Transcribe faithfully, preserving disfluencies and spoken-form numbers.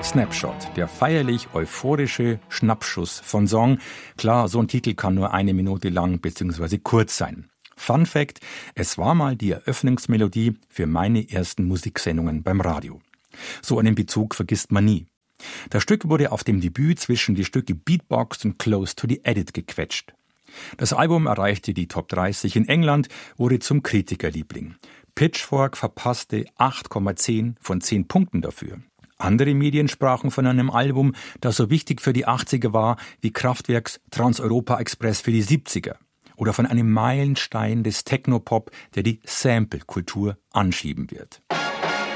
Snapshot, der feierlich euphorische Schnappschuss von Song. Klar, so ein Titel kann nur eine Minute lang bzw. kurz sein. Fun Fact, es war mal die Eröffnungsmelodie für meine ersten Musiksendungen beim Radio. So einen Bezug vergisst man nie. Das Stück wurde auf dem Debüt zwischen die Stücke Beatbox und Close to the Edit gequetscht. Das Album erreichte die Top dreißig in England, wurde zum Kritikerliebling. Pitchfork verpasste acht Komma zehn von zehn Punkten dafür. Andere Medien sprachen von einem Album, das so wichtig für die achtziger war wie Kraftwerks Trans-Europa Express für die siebziger. Oder von einem Meilenstein des Technopop, der die Sample-Kultur anschieben wird.